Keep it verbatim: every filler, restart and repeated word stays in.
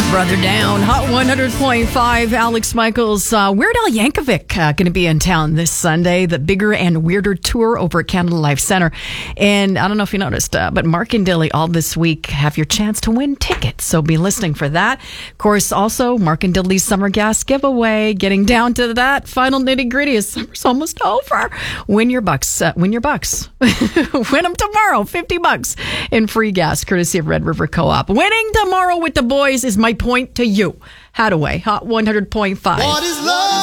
Brother Down, Hot one hundred point five. Alex Michaels, uh, Weird Al Yankovic uh, going to be in town this Sunday. The Bigger and Weirder tour over at Canada Life Center. And I don't know if you noticed, uh, but Mark and Dilly all this week have your chance to win tickets. So be listening for that. Of course, also Mark and Dilly's summer gas giveaway. Getting down to that final nitty gritty as summer's almost over. Win your bucks. Uh, win your bucks. Win them tomorrow. fifty bucks in free gas, courtesy of Red River Co-op. Winning tomorrow with the boys is my point to you. Hadaway, Hot one hundred point five. What is love?